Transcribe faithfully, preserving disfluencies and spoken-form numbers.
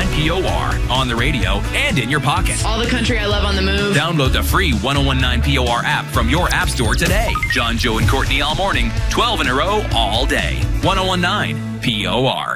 P O R on the radio and in your pocket. All the country I love on the move. Download the free ten nineteen P O R app from your app store today. John, Joe, and Courtney all morning, twelve in a row all day. ten nineteen P O R.